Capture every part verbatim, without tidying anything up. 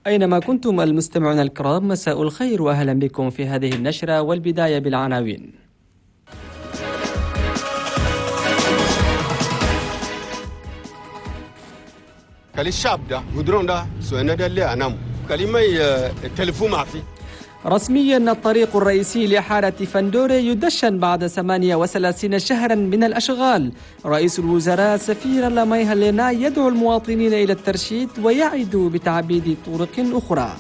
أينما كنتم المستمعون الكرام، مساء الخير وأهلا بكم في هذه النشرة، والبداية بالعناوين. كالي الشعب ده قدرون ده سوينا ده اللي أنام كلمة التلفون معفي. رسميا الطريق الرئيسي لحارة فندوري يدشن بعد ثمانية وثلاثين شهرا من الأشغال. رئيس الوزراء سفير لاماي هالينا يدعو المواطنين إلى الترشيد ويعد بتعبيد طرق أخرى.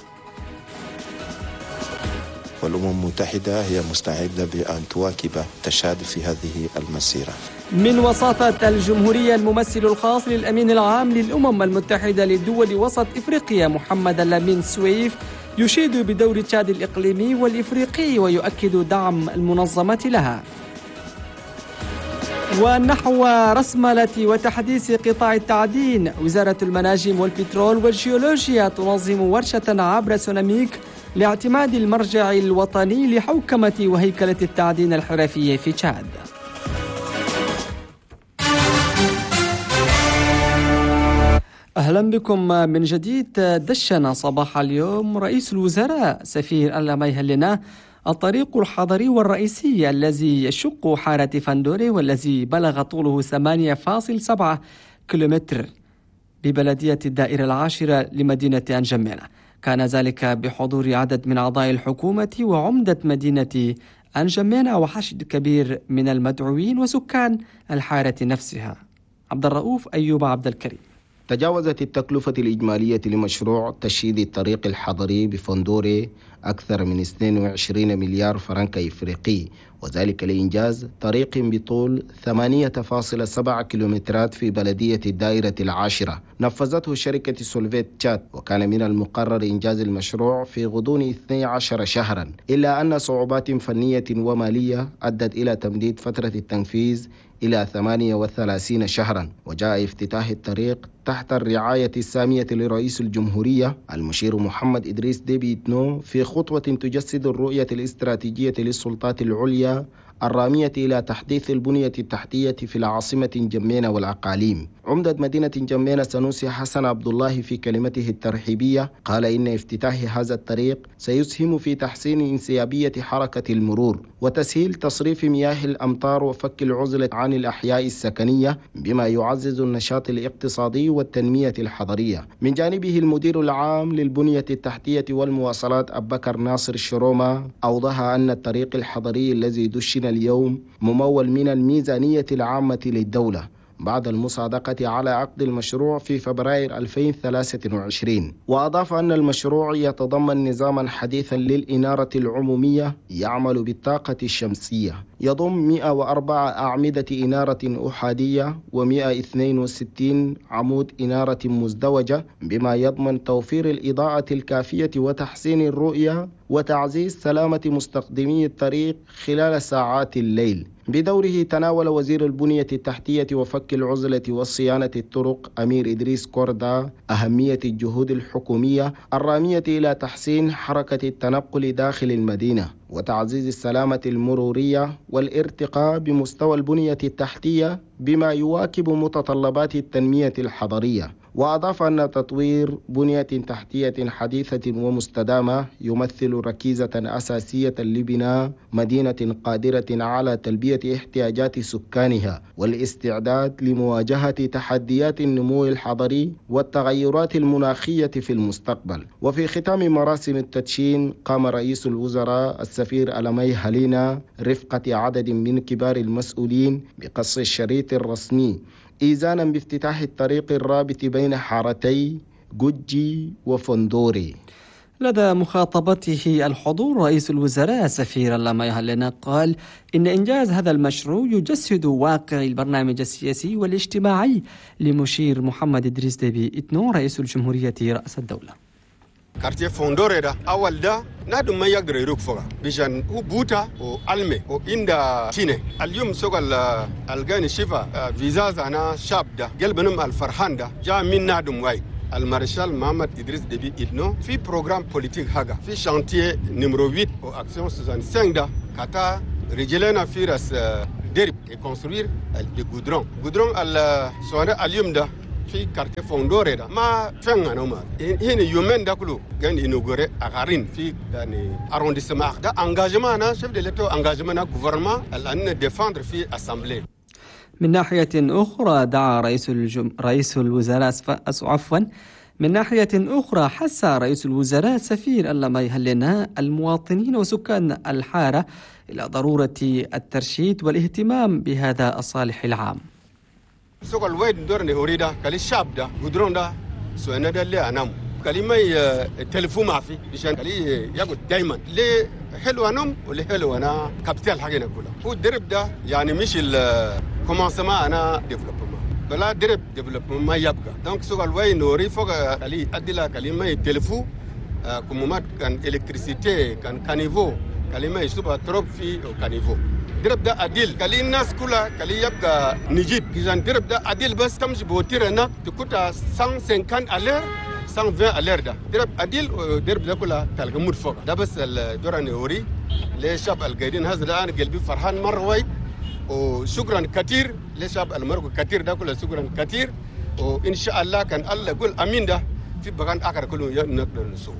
والأمم المتحدة هي مستعدة بأن تواكب تشاد في هذه المسيرة. من وساطة الجمهورية، الممثل الخاص للأمين العام للأمم المتحدة لدول وسط إفريقيا محمد لامين سويف يشيد بدور تشاد الإقليمي والإفريقي ويؤكد دعم المنظمة لها. ونحو رسملة وتحديث قطاع التعدين، وزارة المناجم والبترول والجيولوجيا تنظم ورشة عبر سوناميك لاعتماد المرجع الوطني لحوكمة وهيكلة التعدين الحرفية في تشاد. أهلا بكم من جديد. دشن صباح اليوم رئيس الوزراء سفير لاماي هالينا الطريق الحضري والرئيسي الذي يشق حارة فندوري والذي بلغ طوله ثمانية فاصلة سبعة كيلومتر ببلدية الدائرة العاشرة لمدينة أنجمينا. كان ذلك بحضور عدد من أعضاء الحكومة وعمدة مدينة أنجمينا وحشد كبير من المدعوين وسكان الحارة نفسها. عبد الرؤوف أيوب عبد الكريم. تجاوزت التكلفة الإجمالية لمشروع تشييد الطريق الحضري بفندوري أكثر من اثنين وعشرين مليار فرنك إفريقي، وذلك لإنجاز طريق بطول ثمانية فاصلة سبعة كيلومترات في بلدية الدائرة العاشرة نفذته شركة سولفيت تشاد، وكان من المقرر إنجاز المشروع في غضون اثني عشر شهرا، إلا أن صعوبات فنية ومالية أدت إلى تمديد فترة التنفيذ إلى ثمانية وثلاثين شهرا. وجاء افتتاح الطريق تحت الرعاية السامية لرئيس الجمهورية المشير محمد إدريس ديبي إتنو في خطوة تجسد الرؤية الاستراتيجية للسلطات العليا الرامية إلى تحديث البنية التحتية في العاصمة انجمينا والأقاليم. عمدة مدينة انجمينا سنوسي حسن عبد الله في كلمته الترحيبية قال إن افتتاح هذا الطريق سيسهم في تحسين انسيابية حركة المرور وتسهيل تصريف مياه الأمطار وفك العزلة عن الأحياء السكنية، بما يعزز النشاط الاقتصادي والتنمية الحضرية. من جانبه المدير العام للبنية التحتية والمواصلات أبكر ناصر الشرومة أوضح أن الطريق الحضري الذي دشن اليوم ممول من الميزانية العامة للدولة بعد المصادقة على عقد المشروع في فبراير ألفين وثلاثة وعشرين. وأضاف أن المشروع يتضمن نظاما حديثا للإنارة العمومية يعمل بالطاقة الشمسية، يضم مئة وأربعة أعمدة إنارة أحادية ومئة واثنين وستين عمود إنارة مزدوجة، بما يضمن توفير الإضاءة الكافية وتحسين الرؤية وتعزيز سلامة مستخدمي الطريق خلال ساعات الليل. بدوره تناول وزير البنية التحتية وفك العزلة وصيانة الطرق أمير إدريس كوردا أهمية الجهود الحكومية الرامية إلى تحسين حركة التنقل داخل المدينة وتعزيز السلامة المرورية والارتقاء بمستوى البنية التحتية بما يواكب متطلبات التنمية الحضرية. وأضاف أن تطوير بنية تحتية حديثة ومستدامة يمثل ركيزة أساسية لبناء مدينة قادرة على تلبية احتياجات سكانها والاستعداد لمواجهة تحديات النمو الحضري والتغيرات المناخية في المستقبل. وفي ختام مراسم التدشين قام رئيس الوزراء السفير لاماي هالينا رفقة عدد من كبار المسؤولين بقص الشريط الرسمي إيزانا بافتتاح الطريق الرابط بين حارتي جوجي وفندوري. لدى مخاطبته الحضور، رئيس الوزراء سفير لاماي هالينا قال إن إنجاز هذا المشروع يجسد واقع البرنامج السياسي والاجتماعي لمشير محمد إدريس ديبي إتنو رئيس الجمهورية رأس الدولة. كارتيه فوندوري ده أول ده نادو ما يقدر يروح فوق بيشان هو بوتا وألمي وإندا تيني اليوم سوق الجاني شفا فيزاز أنا شاب ده قلبنا الفرحان ده جاء من نادو واي المارشال محمد إدريس ديبي إتنو في بروجرام بوليتيك حاجة في شانتيه نمرو ثمانية وأكسيون خمسة ده كاتا رجلنا في راس ديرب يكونستروير الجودرون جودرون السؤال اليوم ده في كارتي فوندوري دا ما فين نوما هنا يومين دا كله كان ينوغوري اغارين في يعني ارونديسمون دا انغاجمان انا شيف دي ليتو انغاجمان غوفرنمان الان ديفاندر في اسامبلي. من ناحية أخرى دعا رئيس الجم... رئيس الوزراء عفوا من ناحية أخرى حث رئيس الوزراء سفير اللاميهلنا المواطنين وسكان الحارة إلى ضرورة الترشيد والاهتمام بهذا الصالح العام. سوق الويد دورني أريده كلي الشاب ده قدرون ده سوينا ده اللي أنام كلي ما التلفون ما في عشان كلي ياخد دايما ليه حلو أنام ولا حلو أنا كابتال حاجة نقوله هو الدرب ده يعني مش ال كومانسما أنا ديفلوبمون بلا درب ديفلوبمون ما يبقى دونك سوق الويد نوري فوق كلي أدلا كلي ما التلفون كمومات كان إلكتريسيتي كان كانيفو كلي ما يسوبها تروب في كانيفو درب ده عديل كلي الناس كلها كلي يبقى نجيب عشان درب ده عديل بس تمشي بوتيرنا تكوتا مية وخمسين ألير مية وعشرين ألير ده درب عديل درب ده كلها تلقى مود فوق ده بس الدوران يوري للشاب القاعدين هذا الآن قلبي فرحان مرة وايد وشكرا كثير للشاب المرق كثير ده كله شكرا كثير وإن شاء الله كان الله يقول أمين ده في بقان آخر كله نقدر نسوي.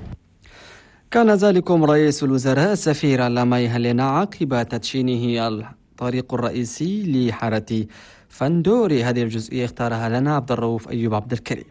كان ذلكم رئيس الوزراء السفير اللاميهلنا عقب تدشينه الطريق الرئيسي لحارة فندوري. هذه الجزئية اختارها لنا عبد الرؤوف أيوب عبد الكريم.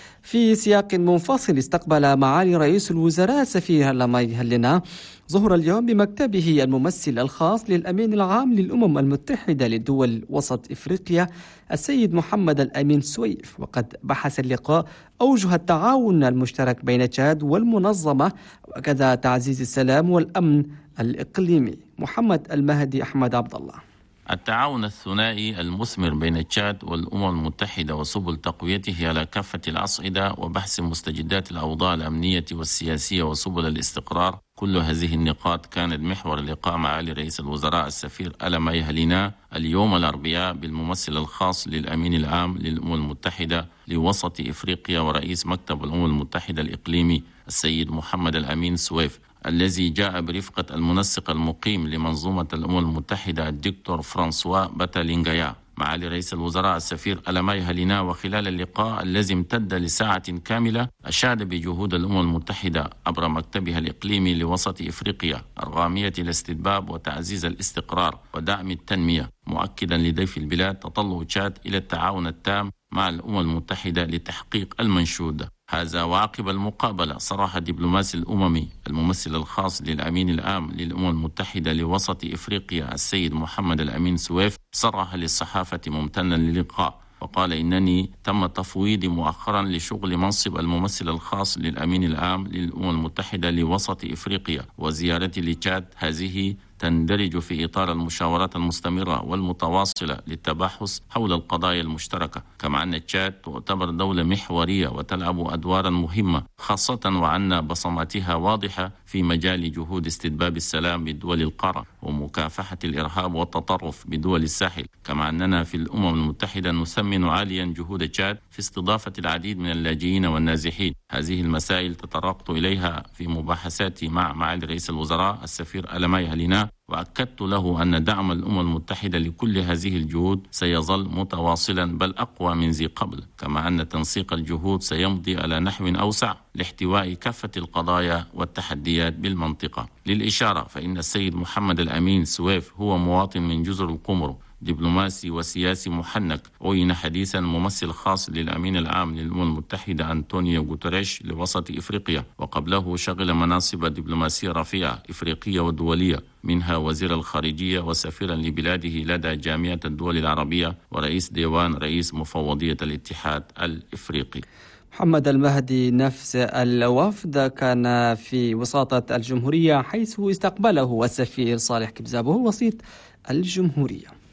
في سياق منفصل استقبل معالي رئيس الوزراء السفير اللاميهلنا ظهر اليوم بمكتبه الممثل الخاص للأمين العام للأمم المتحدة لدول وسط إفريقيا السيد محمد الأمين سويف. وقد بحث اللقاء أوجه التعاون المشترك بين تشاد والمنظمة وكذا تعزيز السلام والأمن الإقليمي. محمد المهدي أحمد عبد الله. التعاون الثنائي المثمر بين تشاد والأمم المتحدة وسبل تقويته على كافة الأصعدة وبحث مستجدات الأوضاع الأمنية والسياسية وسبل الاستقرار، كل هذه النقاط كانت محور لقاء معالي رئيس الوزراء السفير اللاميهلنا اليوم الأربعاء بالممثل الخاص للأمين العام للأمم المتحدة لوسط إفريقيا ورئيس مكتب الأمم المتحدة الإقليمي السيد محمد الأمين سويف، الذي جاء برفقة المنسق المقيم لمنظومة الأمم المتحدة الدكتور فرانسوا باتالينغايا. معالي رئيس الوزراء السفير اللاميهلنا وخلال اللقاء الذي امتد لساعة كاملة أشاد بجهود الأمم المتحدة عبر مكتبها الإقليمي لوسط إفريقيا الرامية الاستتباب وتعزيز الاستقرار ودعم التنمية، مؤكدا لضيف البلاد تطلع تشاد إلى التعاون التام مع الأمم المتحدة لتحقيق المنشود. هذا وعقب المقابلة صرح الدبلوماسي الأممي الممثل الخاص للأمين العام للأمم المتحدة لوسط إفريقيا السيد محمد الأمين سويف، صرح للصحافة ممتنا للقاء وقال إنني تم تفويضي مؤخرا لشغل منصب الممثل الخاص للأمين العام للأمم المتحدة لوسط إفريقيا، وزيارتي لتشاد هذه تندرج في إطار المشاورات المستمرة والمتواصلة للتباحث حول القضايا المشتركة، كما أن تشاد تعتبر دولة محورية وتلعب أدوارا مهمة خاصة وأن بصماتها واضحة في مجال جهود استتباب السلام بدول القارة ومكافحة الإرهاب والتطرف بدول الساحل، كما أننا في الأمم المتحدة نثمن عاليا جهود تشاد في استضافة العديد من اللاجئين والنازحين. هذه المسائل تطرقت إليها في مباحثاتي مع معالي رئيس الوزراء السفير اللاميهلنا، وأكدت له أن دعم الأمم المتحدة لكل هذه الجهود سيظل متواصلا بل أقوى من ذي قبل، كما أن تنسيق الجهود سيمضي على نحو أوسع لاحتواء كافة القضايا والتحديات بالمنطقة. للإشارة فإن السيد محمد الأمين سويف هو مواطن من جزر القمر، دبلوماسي وسياسي محنك، عين حديثا ممثل خاص للأمين العام للأمم المتحدة أنطونيو غوتريش لوسط إفريقيا، وقبله شغل مناصب دبلوماسية رفيعة إفريقية ودولية، منها وزير الخارجية وسفيرا لبلاده لدى جامعة الدول العربية ورئيس ديوان رئيس مفوضية الاتحاد الإفريقي. محمد المهدي. نفس الوفد كان في وساطة الجمهورية حيث استقبله السفير صالح كبزابه وسيط الجمهورية.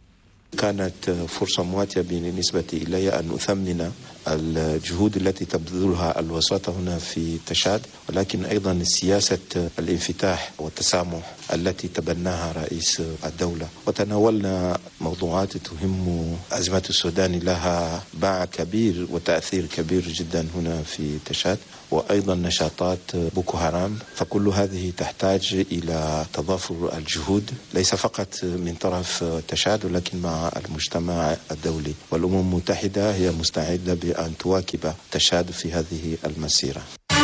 كانت فرصة مواتية بالنسبة إلي أن أثمن الجهود التي تبذلها الوساطة هنا في تشاد، ولكن أيضا سياسة الانفتاح والتسامح التي تبناها رئيس الدولة، وتناولنا موضوعات تهم أزمة السودان لها باع كبير وتأثير كبير جدا هنا في تشاد، وأيضا نشاطات بوكو هرام. فكل هذه تحتاج إلى تضافر الجهود ليس فقط من طرف تشاد ولكن مع مع المجتمع الدولي، والأمم المتحدة هي مستعدة بأن تواكب تشاد في هذه المسيرة.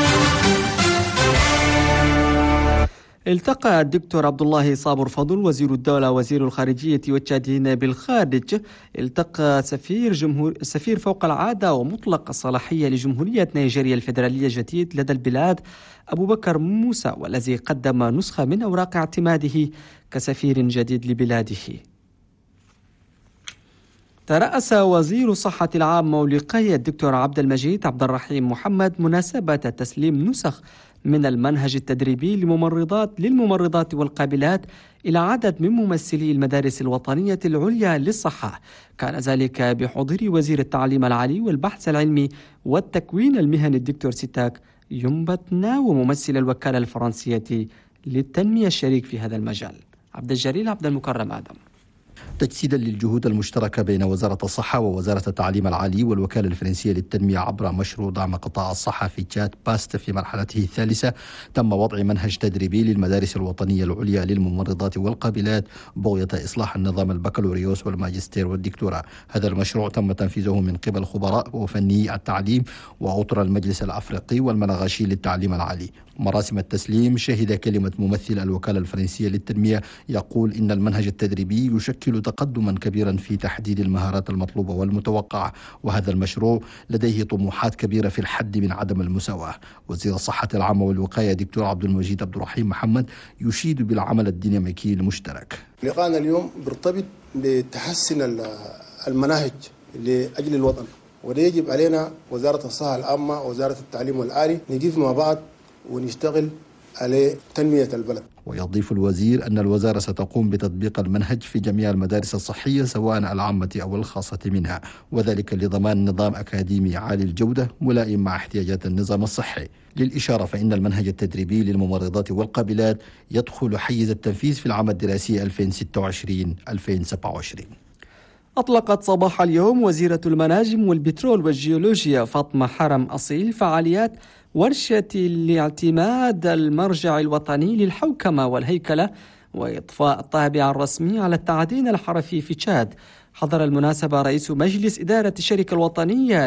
التقى الدكتور عبد الله صابر فضل وزير الدولة وزير الخارجية والتشادين بالخارج التقى سفير جمهور سفير فوق العادة ومطلق الصلاحية لجمهورية نيجيريا الفيدرالية الجديد لدى البلاد أبو بكر موسى، والذي قدم نسخة من أوراق اعتماده كسفير جديد لبلاده. ترأس وزير الصحة العامة والوقاية الدكتور عبد المجيد عبد الرحيم محمد مناسبة تسليم نسخ من المنهج التدريبي لممرضات للممرضات والقابلات إلى عدد من ممثلي المدارس الوطنية العليا للصحة. كان ذلك بحضور وزير التعليم العالي والبحث العلمي والتكوين المهني الدكتور ستاك يمبتنا وممثل الوكالة الفرنسية للتنمية الشريك في هذا المجال. عبد الجليل عبد المكرم آدم. تجسيدا للجهود المشتركة بين وزارة الصحة ووزارة التعليم العالي والوكالة الفرنسية للتنمية عبر مشروع دعم قطاع الصحة في تشاد باست في مرحلته الثالثة، تم وضع منهج تدريبي للمدارس الوطنية العليا للممرضات والقابلات بغية إصلاح النظام البكالوريوس والماجستير والدكتوراه. هذا المشروع تم تنفيذه من قبل خبراء وفني التعليم وأطر المجلس الأفريقي والمناغاشي للتعليم العالي. مراسم التسليم شهد كلمة ممثل الوكالة الفرنسية للتنمية يقول إن المنهج التدريبي يشكل تقدما كبيرا في تحديد المهارات المطلوبة والمتوقعة، وهذا المشروع لديه طموحات كبيرة في الحد من عدم المساواة. وزير الصحة العامة والوقاية دكتور عبد المجيد عبد الرحيم محمد يشيد بالعمل الديناميكي المشترك. لقاءنا اليوم برتبط بتحسن المناهج لأجل الوطن، وده يجب علينا وزارة الصحة العامة ووزارة التعليم العالي نقف مع بعض ونشتغل على تنمية البلد. ويضيف الوزير أن الوزارة ستقوم بتطبيق المنهج في جميع المدارس الصحية سواء العامة أو الخاصة منها، وذلك لضمان نظام أكاديمي عالي الجودة ملائم مع احتياجات النظام الصحي. للإشارة فإن المنهج التدريبي للممرضات والقابلات يدخل حيز التنفيذ في العام الدراسي ألفين وستة وعشرين ألفين وسبعة وعشرين. أطلقت صباح اليوم وزيرة المناجم والبترول والجيولوجيا فاطمة حرم أصيل فعاليات ورشة لاعتماد المرجع الوطني للحوكمة والهيكلة وإضفاء الطابع الرسمي على التعدين الحرفي في تشاد. حضر المناسبة رئيس مجلس إدارة الشركة الوطنية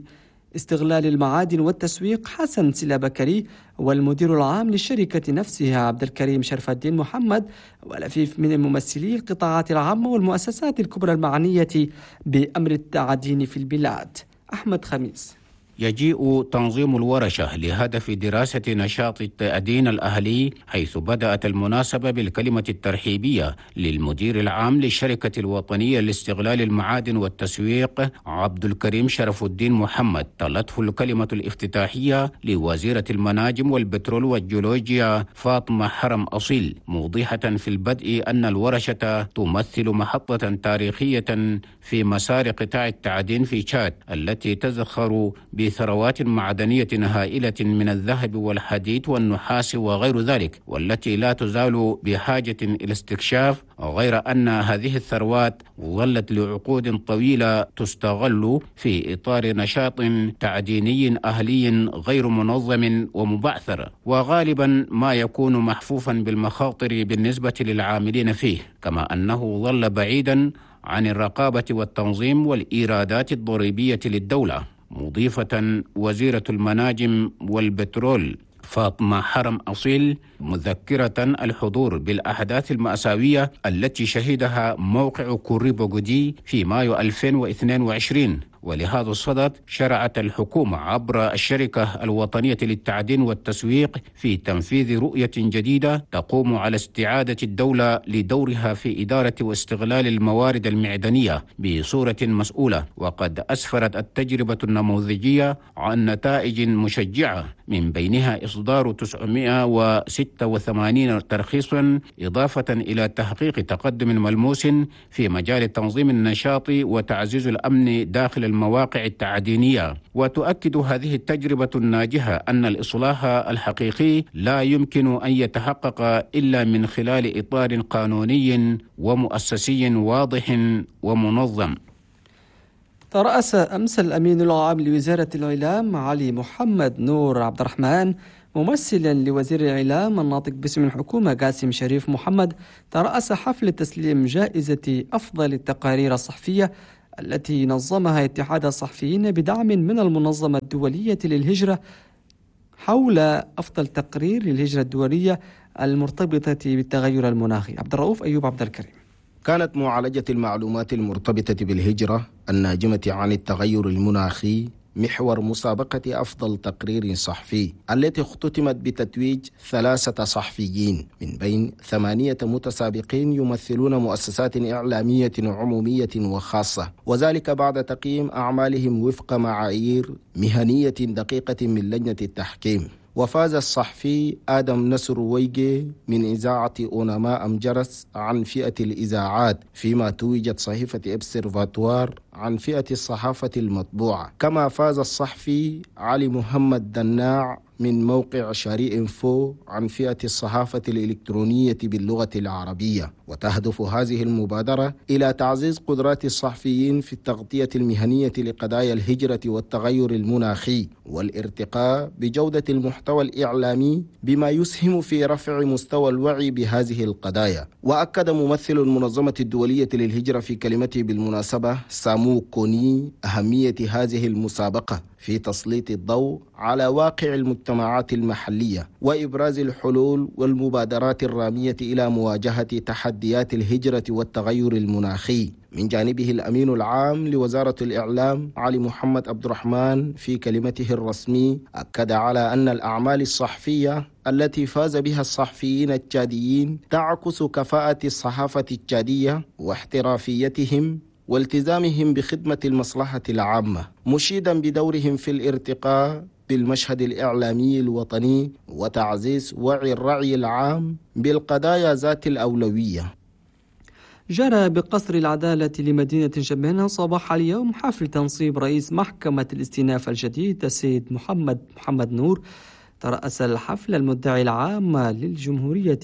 لاستغلال المعادن والتسويق حسن سلا بكري، والمدير العام للشركة نفسها عبد الكريم شرف الدين محمد، واللفيف من ممثلي القطاعات العامة والمؤسسات الكبرى المعنية بأمر التعدين في البلاد. أحمد خميس. يجيء تنظيم الورشة لهدف دراسة نشاط التأدين الأهلي، حيث بدأت المناسبة بالكلمة الترحيبية للمدير العام للشركة الوطنية لاستغلال المعادن والتسويق عبد الكريم شرف الدين محمد. تلته الكلمة الافتتاحية لوزيرة المناجم والبترول والجيولوجيا فاطمة حرم أصيل، موضحة في البدء أن الورشة تمثل محطة تاريخية في مسار قطاع التعدين في تشاد، التي تزخر بثروات معدنية هائلة من الذهب والحديد والنحاس وغير ذلك، والتي لا تزال بحاجة إلى استكشاف، غير أن هذه الثروات ظلت لعقود طويلة تستغل في إطار نشاط تعديني أهلي غير منظم ومبعثر، وغالبا ما يكون محفوفا بالمخاطر بالنسبة للعاملين فيه، كما أنه ظل بعيدا عن الرقابة والتنظيم والإيرادات الضريبية للدولة. مضيفة وزيرة المناجم والبترول فاطمة حرم أصيل مذكرة الحضور بالأحداث المأساوية التي شهدها موقع كوريبوغودي في مايو ألفين واثنين وعشرين، ولهذا الصدد شرعت الحكومة عبر الشركة الوطنية للتعدين والتسويق في تنفيذ رؤية جديدة تقوم على استعادة الدولة لدورها في إدارة واستغلال الموارد المعدنية بصورة مسؤولة. وقد أسفرت التجربة النموذجية عن نتائج مشجعة، من بينها إصدار تسعمائة وستة وثمانين ترخيصا، إضافة إلى تحقيق تقدم ملموس في مجال تنظيم النشاط وتعزيز الأمن داخل المواقع التعدينية. وتؤكد هذه التجربة الناجحة أن الإصلاح الحقيقي لا يمكن أن يتحقق إلا من خلال إطار قانوني ومؤسسي واضح ومنظم. ترأس أمس الأمين العام لوزارة الإعلام علي محمد نور عبد الرحمن ممثلا لوزير الإعلام الناطق باسم الحكومة قاسم شريف محمد ترأس حفل تسليم جائزة أفضل التقارير الصحفية التي نظمها اتحاد الصحفيين بدعم من المنظمة الدولية للهجرة حول أفضل تقرير للهجرة الدولية المرتبطة بالتغير المناخي. عبد الرؤوف أيوب عبد الكريم. كانت معالجة المعلومات المرتبطة بالهجرة الناجمة عن التغير المناخي محور مسابقة أفضل تقرير صحفي التي اختتمت بتتويج ثلاثة صحفيين من بين ثمانية متسابقين يمثلون مؤسسات إعلامية عمومية وخاصة، وذلك بعد تقييم أعمالهم وفق معايير مهنية دقيقة من لجنة التحكيم. وفاز الصحفي آدم نصر ويجي من إذاعة أوناما أمجرس عن فئة الإذاعات، فيما توجت صحيفة إبسرفاتوار عن فئة الصحافة المطبوعة. كما فاز الصحفي علي محمد دناع من موقع شاري انفو عن فئة الصحافة الإلكترونية باللغة العربية. وتهدف هذه المبادرة إلى تعزيز قدرات الصحفيين في التغطية المهنية لقضايا الهجرة والتغير المناخي والارتقاء بجودة المحتوى الإعلامي بما يسهم في رفع مستوى الوعي بهذه القضايا. وأكد ممثل المنظمة الدولية للهجرة في كلمته بالمناسبة سامو كوني أهمية هذه المسابقة في تسليط الضوء على واقع المجتمعات المحلية وإبراز الحلول والمبادرات الرامية إلى مواجهة تحديات الهجرة والتغير المناخي. من جانبه الأمين العام لوزارة الإعلام علي محمد عبد الرحمن في كلمته الرسمي أكد على أن الأعمال الصحفية التي فاز بها الصحفيين التشاديين تعكس كفاءة الصحافة التشادية واحترافيتهم والتزامهم بخدمة المصلحة العامة، مشيدا بدورهم في الارتقاء بالمشهد الإعلامي الوطني وتعزيز وعي الرعي العام بالقضايا ذات الأولوية. جرى بقصر العدالة لمدينة جمينة صباح اليوم حفل تنصيب رئيس محكمة الاستئناف الجديد السيد محمد محمد نور. ترأس الحفل المدعي العام للجمهورية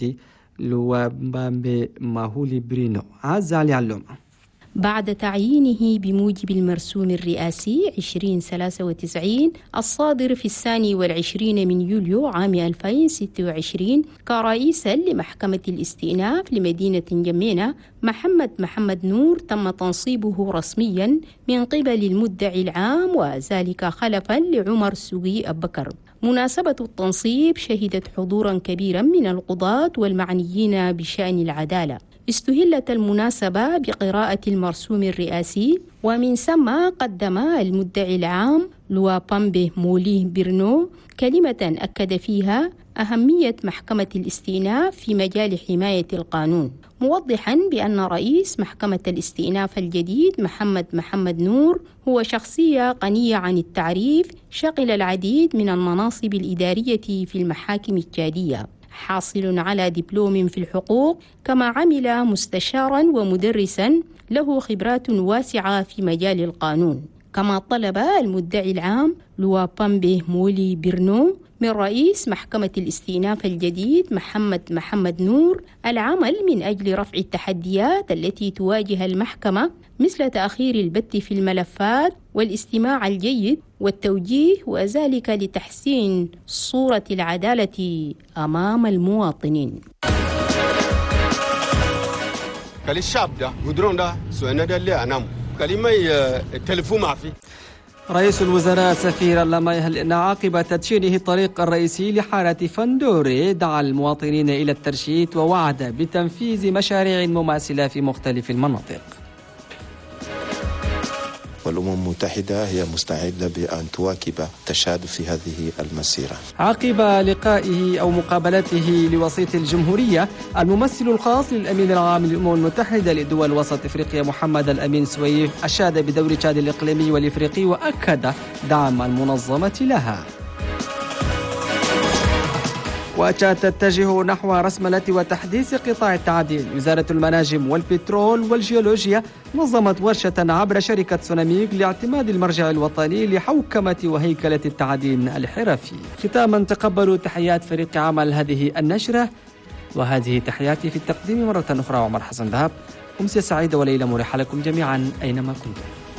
لوبامبي ماهولي برينو عز علي علوم. بعد تعيينه بموجب المرسوم الرئاسي عشرين ثلاثة وتسعين الصادر في الثاني والعشرين من يوليو عام ألفين وستة وعشرين كرئيسا لمحكمة الاستئناف لمدينة جمينة، محمد محمد نور تم تنصيبه رسميا من قبل المدعي العام، وذلك خلفا لعمر سوقي أبكر. مناسبة التنصيب شهدت حضورا كبيرا من القضاة والمعنيين بشأن العدالة. استهلت المناسبة بقراءة المرسوم الرئاسي، ومن ثم قدم المدعي العام لوبامبي مولي برنو كلمة أكد فيها أهمية محكمة الاستئناف في مجال حماية القانون، موضحا بأن رئيس محكمة الاستئناف الجديد محمد محمد نور هو شخصية غنية عن التعريف، شغل العديد من المناصب الإدارية في المحاكم التشادية، حاصل على دبلوم في الحقوق، كما عمل مستشارا ومدرسا له خبرات واسعة في مجال القانون. كما طلب المدعي العام لوبامبي مولي برنو من رئيس محكمة الاستئناف الجديد محمد محمد نور العمل من أجل رفع التحديات التي تواجه المحكمة، مثل تأخير البت في الملفات والاستماع الجيد والتوجيه، وذلك لتحسين صورة العدالة أمام المواطنين. كالي الشعب ده قدرون ده سوينا ده اللي أنام كلمة التلفون ما في. رئيس الوزراء سفير اللاميهل عقب تدشينه الطريق الرئيسي لحارة فندوري دعا المواطنين إلى الترشيد ووعد بتنفيذ مشاريع مماثلة في مختلف المناطق. والأمم المتحدة هي مستعدة بأن تواكب تشاد في هذه المسيرة. عقب لقائه أو مقابلته لوسيط الجمهورية، الممثل الخاص للأمين العام للأمم المتحدة لدول وسط إفريقيا محمد الأمين سويف أشاد بدور تشاد الإقليمي والإفريقي وأكد دعم المنظمة لها. وتتجه نحو رسملة وتحديث قطاع التعدين. وزارة المناجم والبترول والجيولوجيا نظمت ورشة عبر شركة سوناميك لاعتماد المرجع الوطني لحوكمة وهيكلة التعدين الحرفي. ختاما تقبلوا تحيات فريق عمل هذه النشرة، وهذه تحياتي في التقديم مرة أخرى عمر حسن ذهب. أمسية سعيدة وليلة مريحة لكم جميعا أينما كنتم.